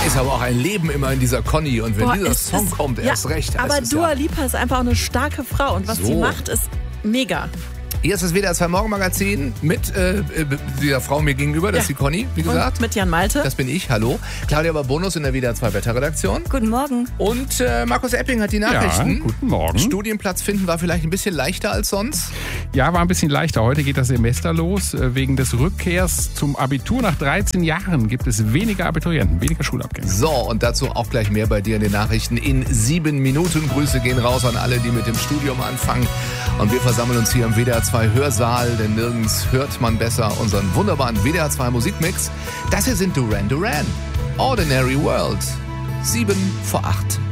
ist aber auch ein Leben immer in dieser Conny. Und wenn dieser Song kommt, erst recht. Aber Dua Lipa ist einfach auch eine starke Frau. Und was sie macht, ist mega. Hier ist das WDR 2 Morgenmagazin mit dieser Frau mir gegenüber, das ist die Conny, wie gesagt. Und mit Jan Malte. Das bin ich, hallo. Claudia Barbonus in der WDR 2 Wetterredaktion. Guten Morgen. Und Markus Epping hat die Nachrichten. Ja, guten Morgen. Studienplatz finden war vielleicht ein bisschen leichter als sonst. Ja, war ein bisschen leichter. Heute geht das Semester los. Wegen des Rückkehrs zum Abitur nach 13 Jahren gibt es weniger Abiturienten, weniger Schulabgänger. So, und dazu auch gleich mehr bei dir in den Nachrichten in 7 Minuten. Grüße gehen raus an alle, die mit dem Studium anfangen. Und wir versammeln uns hier im WDR 2 Hörsaal, denn nirgends hört man besser unseren wunderbaren WDR 2 Musikmix. Das hier sind Duran Duran. Ordinary World. 7 vor 8.